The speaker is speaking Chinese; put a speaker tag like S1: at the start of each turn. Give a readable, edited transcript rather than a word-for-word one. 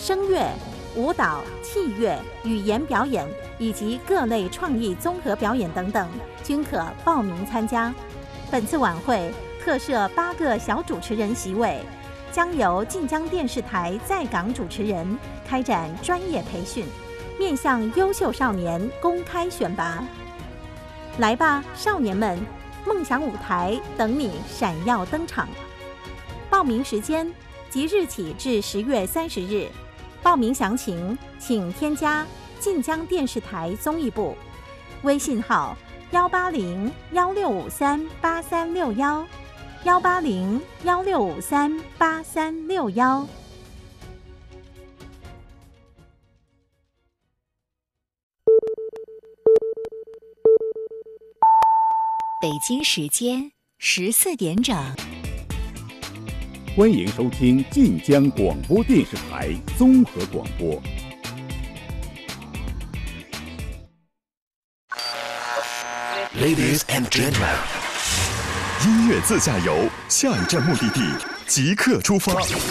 S1: 声乐、舞蹈、器乐、语言表演以及各类创意综合表演等等，均可报名参加。本次晚会特设8个小主持人席位，将由晋江电视台在港主持人开展专业培训，面向优秀少年公开选拔。来吧，少年们，梦想舞台等你闪耀登场。报名时间即日起至10月30日。报名详情请添加晋江电视台综艺部微信号180-1653-8361，180-1653-8361。
S2: 北京时间14点整。
S3: 欢迎收听晋江广播电视台综合广播。
S4: Ladies and gentlemen， 音乐自驾游，下一站目的地即刻出发。